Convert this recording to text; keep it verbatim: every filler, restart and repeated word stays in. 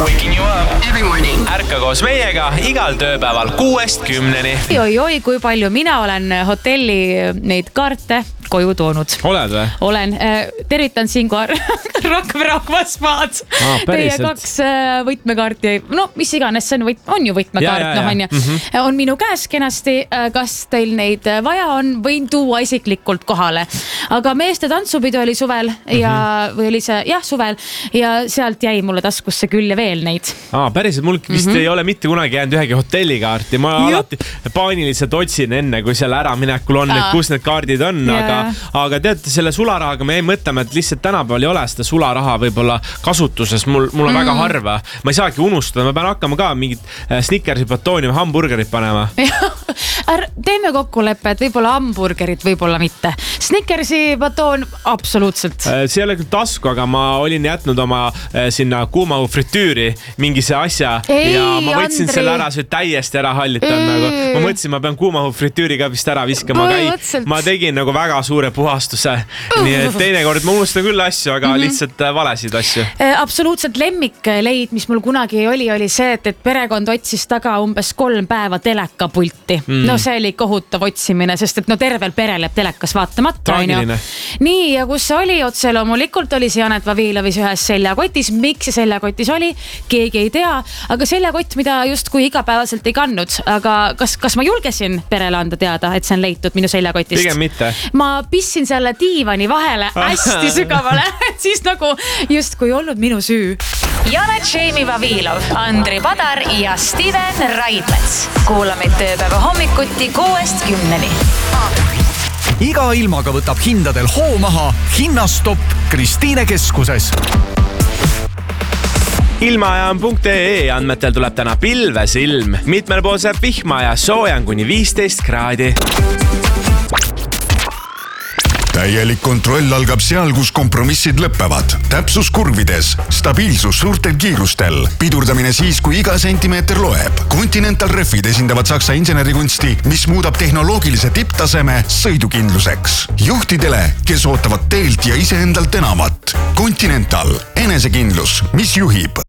Waking you up every morning. Ärka koos meiega igal tööpäeval kuuest kümneni. Oi, oi, kui palju mina olen hotelli neid kaarte koju toonud. Oled või? Olen. Tervitan siin kohe Rakvere Akvaspaad. Ah, Teie kaks võtmekaarti. No, mis iganes, see on, võt... on ju võtmekaart. Ja, ja, ja. No, on, mm-hmm. on minu käes kenasti. Kas teil neid vaja on? Võin tuua isiklikult kohale. Aga meeste tantsupidu oli suvel ja, mm-hmm. või oli see, jah, suvel ja sealt jäi mulle taskusse küll ja veel neid. Ah, päriselt, mul vist mm-hmm. ei ole mitte kunagi jäänud ühegi hotellikaarti. Ma Jup. alati paaniliselt otsin enne, kui seal ära minekul on, et kus need kaardid on, yeah. aga, aga teate, selle sularahaga me ei mõtlema, et lihtsalt tänapäeval ei ole seda sularaha võib-olla kasutuses. Mul, mul on mm. väga harva. Ma ei saagi unustada, ma pean hakkama ka mingit Snickersi batooni või hamburgerit panema. Teeme kokkuleppe, et võib-olla hamburgerit, võib-olla mitte. Snickersi batoon, absoluutselt. See ei ole küll tasku, aga ma olin jätnud oma sinna kuumahu fritüüri mingi see asja ei, ja ma võtsin Andri. selle ära, see täiesti ära hallitan. Nagu. Ma mõtlesin, ma pean kuumahu fritüüri ka vist ära viskama. Ei, ma tegin nagu väga suure puhastuse. Nii et teinekord ma unustan küll asju, aga mm-hmm. lihtsalt valesid asju. Absoluutselt lemmikleid, mis mul kunagi oli, oli see, et, et perekond otsis taga umbes kolm päeva telekapulti. Mm. No see oli kohutav otsimine, sest et no tervel perel jääb telekas vaatamata. Traagiline. Nii, ja kus see oli otse loomulikult oli see Janet Vavilovis ühes seljakotis. Miks see seljakotis oli? Keegi ei tea, aga seljakott, mida just kui igapäevaselt ei kandnud. Aga kas, kas ma julgesin perele anda teada, et see on leitud minu seljakotist? Pigem mitte. Ma pissin selle diivani vahele hästi sügavale, et siis nagu just kui olnud minu süü. Janet Jamie Vavilov, Andri Padar ja Steven Raidmets. Kuulamid tööpäeva hommikuti kuuest kümneni. Iga ilmaga võtab hindadel hoo maha Hinnastopp Kristiine keskuses. Ilmaajam.ee andmetel tuleb täna pilves ilm. Mitmel pool saab vihma ja soojan kuni viisteist kraadi. Täielik kontroll algab seal, kus kompromissid lõppevad. Täpsus kurvides, stabiilsus suurtel kiirustel, pidurdamine siis, kui iga sentimeeter loeb. Continental Refid esindavad Saksa insenerikunsti, mis muudab tehnoloogilise tipptaseme sõidukindluseks. Juhtidele, kes ootavad teelt ja iseendalt enamat. Continental, enesekindlus, mis juhib.